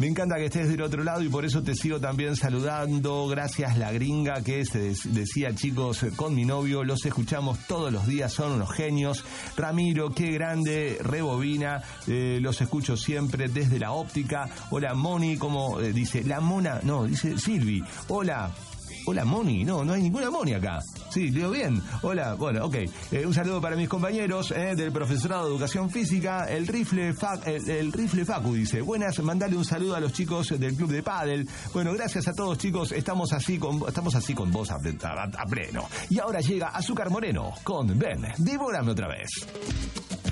Me encanta que estés del otro lado y por eso te sigo también saludando. Gracias, La Gringa, que se decía, chicos, con mi novio, los escuchamos todos los días, son unos genios. Ramiro, qué grande, rebobina, los escucho siempre desde la óptica. Hola, Moni, como dice, la mona, no, dice Silvi. Hola, Moni, no hay ninguna Moni acá. Sí, leo bien. Hola, bueno, ok. Un saludo para mis compañeros del profesorado de Educación Física. El rifle Facu dice, buenas, mandale un saludo a los chicos del club de pádel. Bueno, gracias a todos, chicos. Estamos así con vos a pleno. Y ahora llega Azúcar Moreno con Ven, devórame otra vez.